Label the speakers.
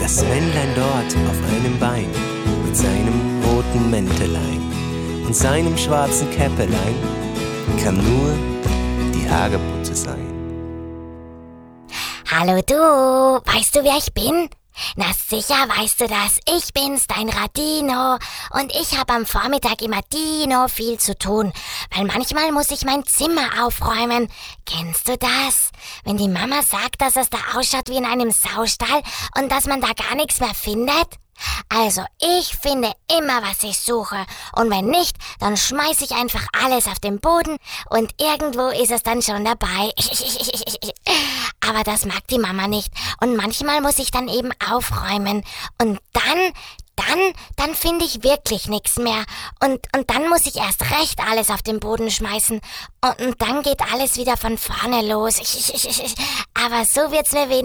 Speaker 1: Das Männlein dort auf einem Bein mit seinem roten Mäntelein und seinem schwarzen Käppelein kann nur die Hagebutte sein.
Speaker 2: Hallo du, weißt du, wer ich bin? Na sicher weißt du das, ich bin's, dein Radino, und ich hab am Vormittag immer viel zu tun, weil manchmal muss ich mein Zimmer aufräumen. Kennst du das? Wenn die Mama sagt, dass es da ausschaut wie in einem Saustall und dass man da gar nichts mehr findet? Also, ich finde immer, was ich suche, und wenn nicht, dann schmeiß ich einfach alles auf den Boden und irgendwo ist es dann schon dabei. Aber das mag die Mama nicht und manchmal muss ich dann eben aufräumen und dann finde ich wirklich nichts mehr und dann muss ich erst recht alles auf den Boden schmeißen und dann geht alles wieder von vorne los. Aber so wird's mir wenigstens